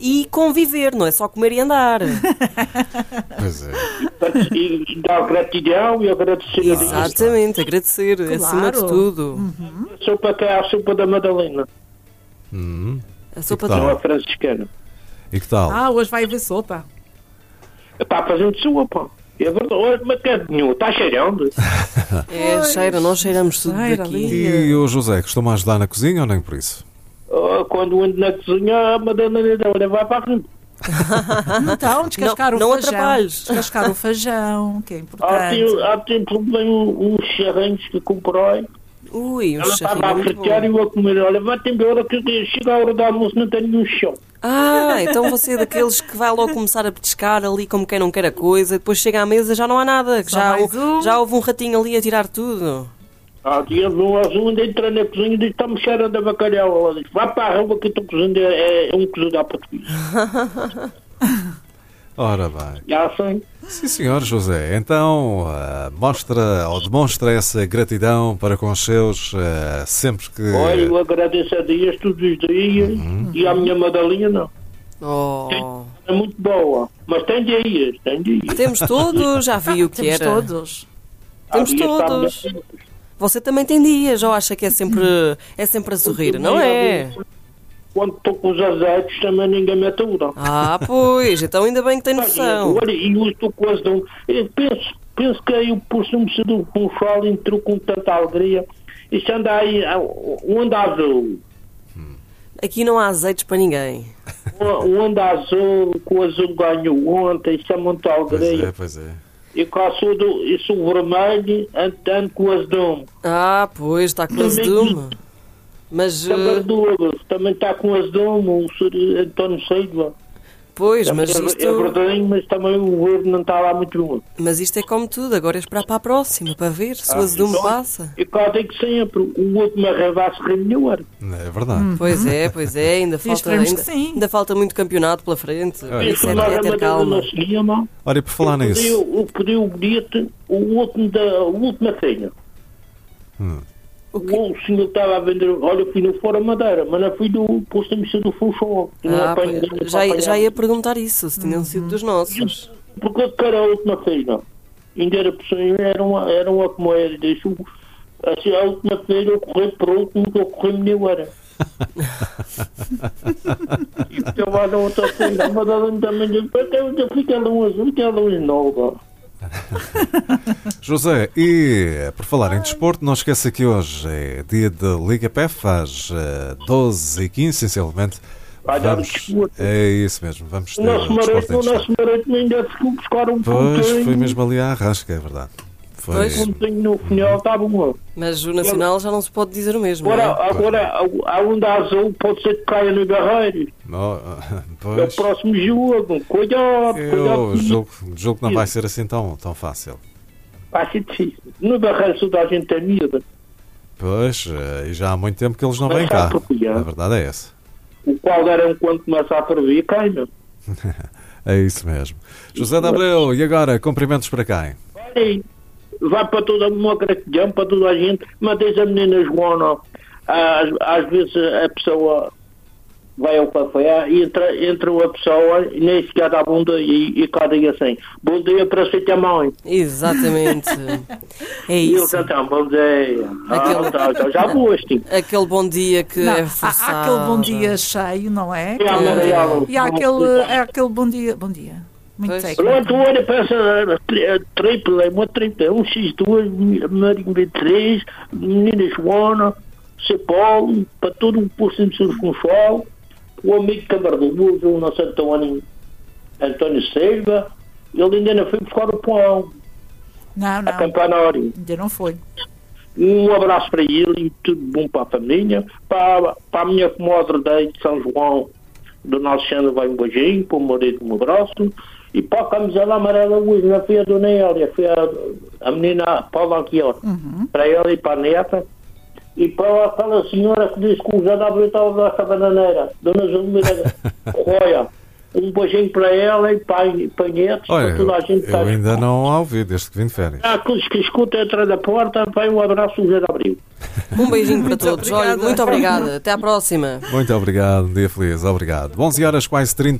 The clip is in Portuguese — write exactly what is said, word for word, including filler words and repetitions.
e conviver, não é só comer e andar. Pois é. E, e dar gratidão e agradecer. Exatamente, agradecer, Claro. acima de tudo. Uhum. A sopa que é a sopa da Madalena, Hum. A sopa E que de... tal? não a franciscana. E que tal? Ah, hoje vai haver sopa. Está fazendo sopa. É verdade, mas que é nenhum, está cheirando. É, Pois, cheira, nós cheiramos tudo cheira daqui. ali. E o José, costuma ajudar na cozinha ou nem por isso? Ah, quando ando na cozinha, a Madalena olha, vai para a frente. Então, descascar Não- o não feijão. atrapalhes. Descascar o feijão, que é Há importante. tempo, há tempo vem uns charrinhos que comprei. Ui, um Ela estava a charrinho muito fritar e bom. eu a comer. Olha, vai-te embora que chega a hora do almoço não tenho nenhum chão. Ah, então você é daqueles que vai logo começar a petiscar ali como quem não quer a coisa, depois chega à mesa já não há nada, que Só já, mais um. já houve um ratinho ali a tirar tudo. Há dias um azul ainda entra na cozinha e diz: está-me cheirando a bacalhau. Ela diz: vai para a rua que eu estou cozinhando, é, é um cozido à português. Ora bem. Já assim. Sim, senhor José. Então, ah, mostra ou demonstra essa gratidão para com os seus ah, sempre que... Olha, eu agradeço a dias, todos os dias, e a minha Madalena não. Oh, É muito boa, mas tem dias, tem dias. temos todos, já vi o que Temos era. todos. Há Temos dias que está todos. melhor. Você também tem dias, ou acha que é sempre, é sempre a sorrir, não é? Quando estou com os azeites também ninguém me atura. Ah, pois, então ainda bem que tem noção. Olha, e eu estou com as dom. Eu penso, penso que aí o pulso-me se do Funchal entrou com tanta alegria. Isso anda aí, ah, o anda azul. Aqui não há azeites para ninguém. O anda azul, com o azul ganhou ontem, isso é muita Pois é, alegria. pois é. E cá sou do, eu sou vermelho, andando com as dom. Ah, pois, está com azedume. Mas, Também, eh, do, também está com as dom, o senhor António Silva. pois, mas é, isto, é verdade, mas também o verde não está lá muito bom. mas isto é como tudo, agora é esperar para a próxima, para ver se o Ah, azedume então- passa. E cá digo sempre, o outro me arrebasse melhor. É verdade. Pois é, pois é, ainda E falta, esperemos ainda, que sim. ainda falta muito campeonato pela frente. Olha, Isso é, nós é ter calma. Não seguia, mal. Olha, e por falar Eu nisso... pedi, eu pedi o bilhete, o último da a última feira. Hum. O O, que- senhor estava a vender, olha, fui no Fora Madeira, mas não fui do posto de emissão do Funchal. Ah, pois, já, já ia perguntar isso, se tinham sido dos nossos. Porque eu quero a última feira. Ainda era possível, era uma, era uma como era. Deixo, assim, a última feira eu corri para o último que eu corri melhor era. E eu lá na outra feira, a Madalena também disse: eu fico a luz, fica a luz nova. José, e por falar em desporto, não esqueça que hoje é dia de Liga P F, às eh, doze e quinze, essencialmente. Vai dar Vamos, desporto. é isso mesmo, vamos ter O nosso desporto marido, em o destaque. nosso marido ainda ficou buscar um Pois, pontinho. foi mesmo ali à Arrasca, é verdade. Foi. Pois. Um pontinho no final, está bom. Mas o Nacional já não se pode dizer o mesmo. Agora, não é? agora a, a onda azul pode ser que caia no Barreiro. Oh, É o pois, próximo jogo. Cuidado, eu cuidado. julgo, julgo que não vai ser assim tão, tão fácil. Vai ser difícil. No Barreiro toda a gente tem medo. Pois, eh, e já há muito tempo que eles não Mas vêm cá. sabe porquê? A verdade é essa. O qual era quando começa a ferver, cai, meu. É isso mesmo. José de Abreu, e agora, cumprimentos para quem? Olha aí. Vai para toda uma gratidão, para toda a gente. Mas diz a menina Joana, às, às vezes a pessoa vai ao café e entra, entra a pessoa e nem sequer dá bom dia e, e cá diga assim: bom dia para si também. Exatamente. É E eu isso. então, bom dia. Aquele- Ah, tá, tá, já gosto. Aquele bom dia que Não, é há, forçado. há aquele bom dia cheio, não é? E a amarelo. E há aquele, é aquele bom dia. Bom dia. Muito Pois. técnico. Pronto, olha, peça tripla, uma tripla, um xis dois, Marinho B três, menina Joana, C. Paulo, para todo o posto de São Funchal, o amigo Camargo, o nosso António, António Silva, ele ainda não foi buscar o pão, Não, a não. campanário. Ainda não foi. Um abraço para ele e tudo bom para a família, para, para a minha comadre daí de São João, do nosso Xandro, vai um beijinho, para o marido um abraço, e para a camisola amarela hoje, não foi a Dona Hélia, foi a, a menina Paula Aguiar, Uhum. para ela e para a neta, e para aquela senhora que disse que o José da Abreu estava a bananeira, Dona Zulmira Correia. Um beijinho para ela e para, e para a netos, Olha, para toda a gente que eu está a ainda escutar. não a ouvi desde que vim de férias. Há aqueles que escutam atrás da porta, vai um abraço do José da Abreu. Um beijinho para Muito todos. Olha, obrigada. muito obrigada. Até à próxima. Muito obrigado, um dia feliz, obrigado. onze horas, quase trinta